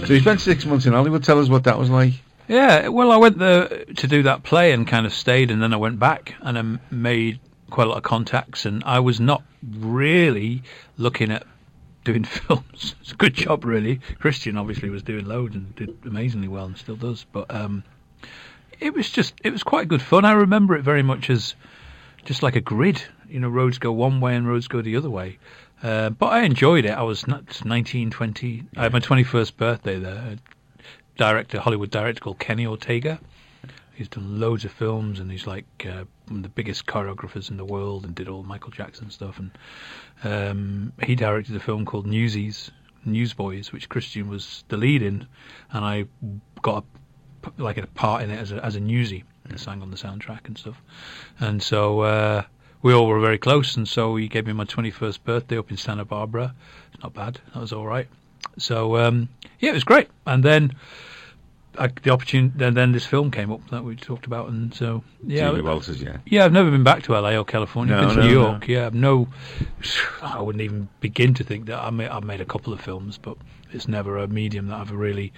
So you spent 6 months in Hollywood. Tell us what that was like. Yeah, well, I went there to do that play and kind of stayed, and then I went back and I made quite a lot of contacts, and I was not really looking at doing films. It's a good job, really. Christian obviously was doing loads and did amazingly well and still does, but it was quite good fun. I remember it very much as just like a grid. You know, roads go one way and roads go the other way. But I enjoyed it. I was 19, 20. I had my 21st birthday there. Hollywood director called Kenny Ortega. He's done loads of films, and he's like one of the biggest choreographers in the world, and did all Michael Jackson stuff. And he directed a film called Newsboys, which Christian was the lead in, and I got a part in it as a newsie, and sang on the soundtrack and stuff. And so we all were very close, and so he gave me my 21st birthday up in Santa Barbara. It's not bad. That was all right. So yeah, it was great. And then the opportunity, and then this film came up that we talked about, and so yeah, Julie Walters, yeah. Yeah, I've never been back to LA or California. I've been to New York. No. Yeah, I wouldn't even begin to think that I've made a couple of films, but it's never a medium that I've really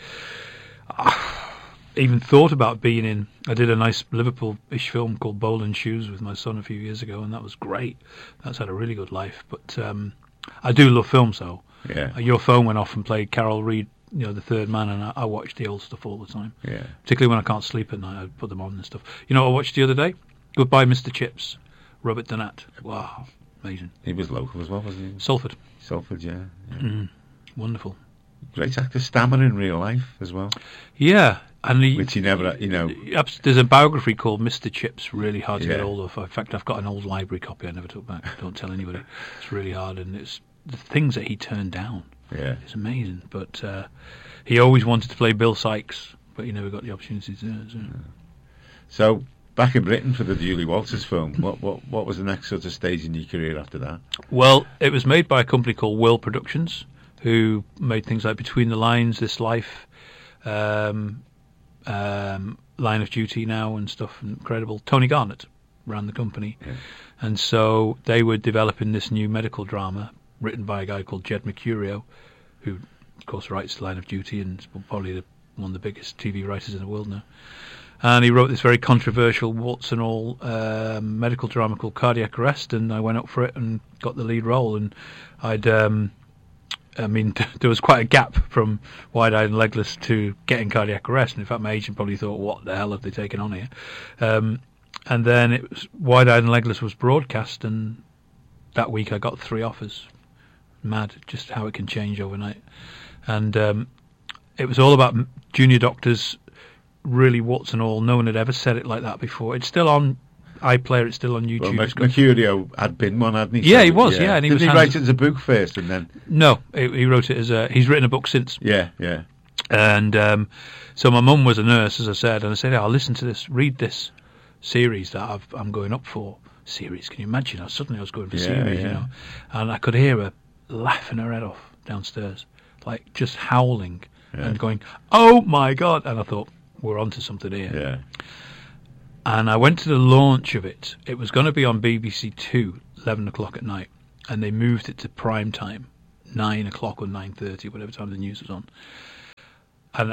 even thought about being in. I did a nice Liverpool-ish film called Bowl and Shoes with my son a few years ago, and that was great. That's had a really good life. But I do love films, though. Yeah. Your phone went off and played Carol Reed, you know, The Third Man, and I watch the old stuff all the time. Yeah. Particularly when I can't sleep at night, I put them on and stuff. You know what I watched the other day? Goodbye, Mr. Chips. Robert Donat. Wow, amazing. He was local as well, wasn't he? Salford. Yeah. Wonderful. Great actor. Stammer in real life as well. Yeah. And Which he never, you know. There's a biography called Mr. Chips, really hard to get Yeah. hold of. In fact, I've got an old library copy I never took back. Don't tell anybody. It's really hard, and it's the things that he turned down. Yeah. It's amazing. But he always wanted to play Bill Sykes, but he never got the opportunity to do it. So back in Britain for the Julie Walters film, what was the next sort of stage in your career after that? Well, it was made by a company called Will Productions, who made things like Between the Lines, This Life, Line of Duty now and stuff. Incredible. Tony Garnett ran the company. Yeah. And so they were developing this new medical drama written by a guy called Jed Mercurio, who, of course, writes Line of Duty and is probably one of the biggest TV writers in the world now. And he wrote this very controversial, warts and all, medical drama called Cardiac Arrest, and I went up for it and got the lead role. And there was quite a gap from Wide-Eyed and Legless to getting Cardiac Arrest, and in fact my agent probably thought, what the hell have they taken on here? And then it was Wide-Eyed and Legless was broadcast, and that week I got 3 offers. Mad, just how it can change overnight. And it was all about junior doctors, really warts and all. No one had ever said it like that before. It's still on iPlayer, it's still on YouTube. Well, Mercurio had been one, hadn't he? Yeah, he was, yeah. And Did he write it as a book first and then? No, he wrote it as he's written a book since. Yeah. And so my mum was a nurse, as I said, and I said, listen to this, read this series that I'm going up for. Series, can you imagine? Suddenly I was going for series, you know. And I could hear her laughing her head off downstairs, like just howling and going, oh my God. And I thought, we're onto something here. Yeah. And I went to the launch of it. It was going to be on BBC 2, 11 o'clock at night, and they moved it to prime time, 9 o'clock or 9:30, whatever time the news was on. And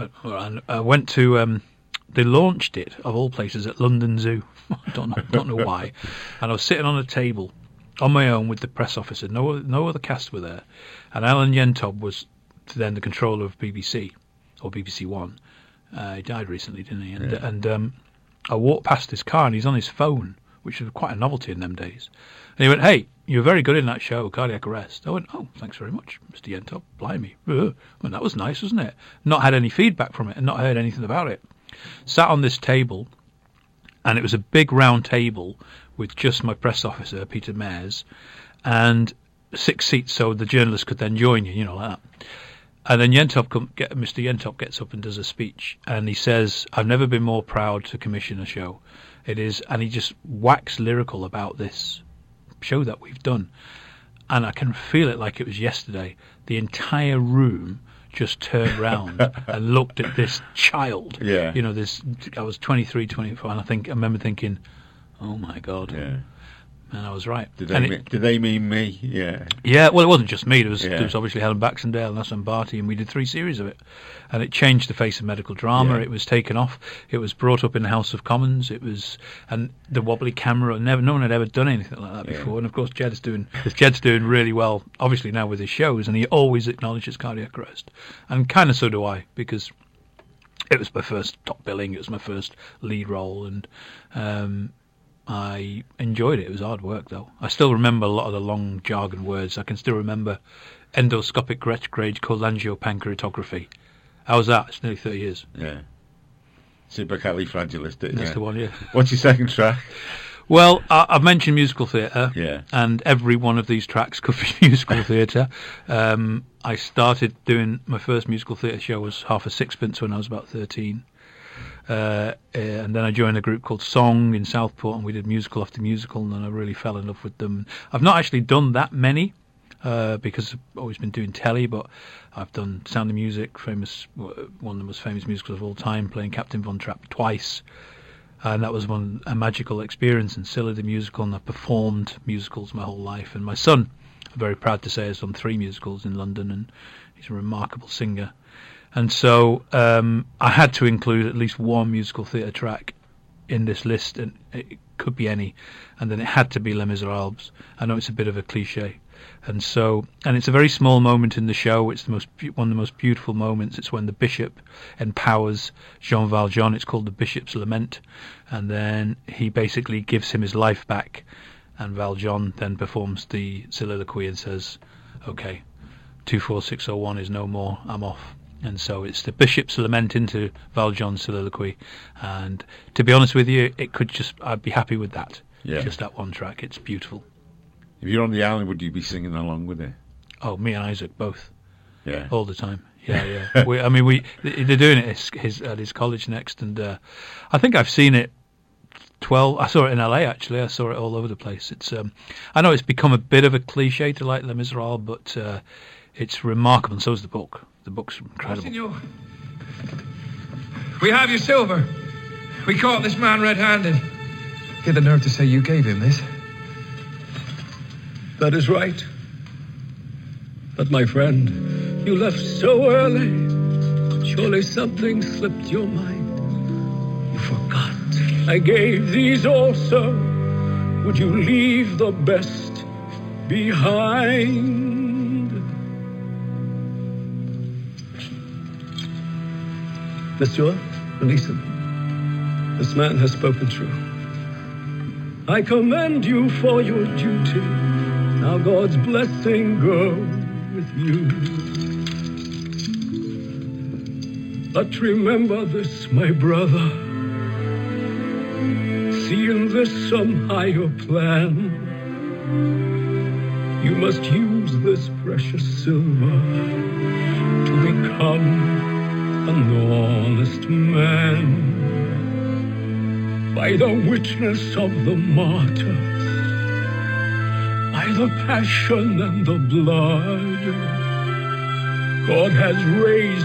I went to. They launched it, of all places, at London Zoo. I don't know why. And I was sitting on a table on my own with the press officer. No other cast were there. And Alan Yentob was then the controller of BBC or BBC One. He died recently, didn't he? And I walked past his car and he's on his phone, which was quite a novelty in them days. And he went, "Hey, you were very good in that show, Cardiac Arrest." I went, "Oh, thanks very much, Mr. Yentob. Blimey. Well, that was nice, wasn't it?" Not had any feedback from it and not heard anything about it. Sat on this table, and it was a big round table with just my press officer, Peter Mayers, and 6 seats so the journalists could then join you, like that. And then Mr. Yentob gets up and does a speech, and he says, "I've never been more proud to commission a show. It is," and he just waxed lyrical about this show that we've done. And I can feel it like it was yesterday. The entire room just turned round and looked at this child. Yeah. I was 23, 24, and I remember thinking, oh my God. Yeah. And I was right. Did And they mean me? Yeah. Yeah, well, it wasn't just me. There was Yeah. obviously Helen Baxendale and Hassan Barty, and we did 3 series of it. And it changed the face of medical drama. Yeah. It was taken off. It was brought up in the House of Commons. And the wobbly camera. No one had ever done anything like that Yeah. before. And of course, Jed's doing really well, obviously now with his shows, and he always acknowledges cardiac arrest. And kind of so do I, because it was my first top billing. It was my first lead role, and I enjoyed it. It was hard work, though. I still remember a lot of the long jargon words. I can still remember endoscopic retrograde cholangiopancreatography. How was that? It's nearly 30 years. Yeah. Supercalifragilistic. That's the one, yeah. What's your second track? Well, I've mentioned musical theatre, Yeah. and every one of these tracks could be musical theatre. I started doing my first musical theatre show was Half a Sixpence when I was about 13. And then I joined a group called Song in Southport, and we did musical after musical, and then I really fell in love with them. I've not actually done that many because I've always been doing telly, but I've done Sound of Music, one of the most famous musicals of all time, playing Captain Von Trapp twice, and that was a magical experience. And Scylla the musical, and I've performed musicals my whole life. And my son, I'm very proud to say, has done 3 musicals in London, and he's a remarkable singer. And so I had to include at least one musical theatre track in this list, and it could be any, and then it had to be Les Miserables. I know it's a bit of a cliche, and it's a very small moment in the show. It's one of the most beautiful moments. It's when the bishop empowers Jean Valjean. It's called the Bishop's Lament, and then he basically gives him his life back, and Valjean then performs the soliloquy and says, "Okay, 24601 is no more. I'm off." And so it's the Bishop's Lament into Valjean's soliloquy. And to be honest with you, I'd be happy with that. Yeah. Just that one track. It's beautiful. If you're on the island, would you be singing along with it? Oh, me and Isaac both. Yeah. All the time. Yeah. They're doing it at his college next, and I think I've seen it 12. I saw it in LA actually. I saw it all over the place. It's I know it's become a bit of a cliche to like Les Miserables, but it's remarkable, and so is the book. The book's incredible. Signor, we have your silver. We caught this man red-handed. You had the nerve to say you gave him this? That is right. But my friend, you left so early. Surely something slipped your mind. You forgot. I gave these also. Would you leave the best behind? Monsieur, release him. This man has spoken true. I commend you for your duty. Now God's blessing go with you. But remember this, my brother. See in this some higher plan. You must use this precious silver to become an honest man. By the witness of the martyrs, by the passion and the blood, God has raised